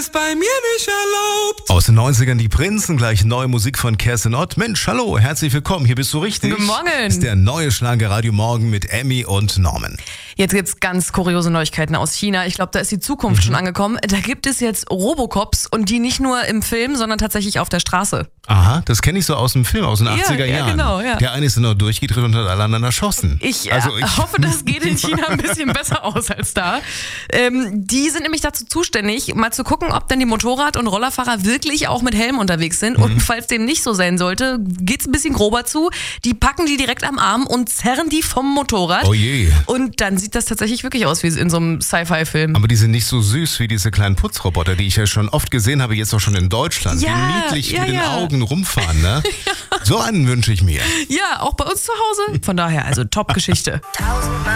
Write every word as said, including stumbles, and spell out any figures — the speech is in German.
ist bei mir nicht erlaubt. Aus den neunzigern die Prinzen, gleich neue Musik von Kerstin Ott. Mensch, hallo, herzlich willkommen, hier bist du richtig. Guten Morgen. Das ist der neue Schlager-Radio Morgen mit Emmy und Norman. Jetzt gibt's ganz kuriose Neuigkeiten aus China. Ich glaube, da ist die Zukunft mhm. schon angekommen. Da gibt es jetzt Robocops und die nicht nur im Film, sondern tatsächlich auf der Straße. Aha, das kenne ich so aus dem Film, aus den ja, achtziger ja, Jahren. Genau, ja. Der eine ist nur durchgedreht und hat alle anderen erschossen. Ich, also ich hoffe, das geht in China ein bisschen besser aus als da. Ähm, die sind nämlich dazu zuständig, mal zu gucken, ob denn die Motorrad- und Rollerfahrer wirklich auch mit Helm unterwegs sind. Mhm. Und falls dem nicht so sein sollte, geht's ein bisschen grober zu. Die packen die direkt am Arm und zerren die vom Motorrad. Oh je. Und dann sieht das tatsächlich wirklich aus wie in so einem Sci-Fi-Film. Aber die sind nicht so süß wie diese kleinen Putzroboter, die ich ja schon oft gesehen habe, jetzt auch schon in Deutschland. Ja, die niedlich ja, mit den ja. Augen rumfahren, ne? Ja. So einen wünsche ich mir. Ja, auch bei uns zu Hause. Von daher, also Top-Geschichte.